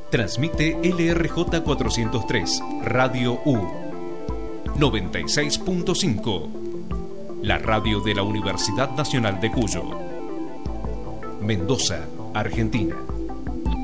Transmite LRJ 403, Radio U 96.5, la radio de la Universidad Nacional de Cuyo, Mendoza, Argentina.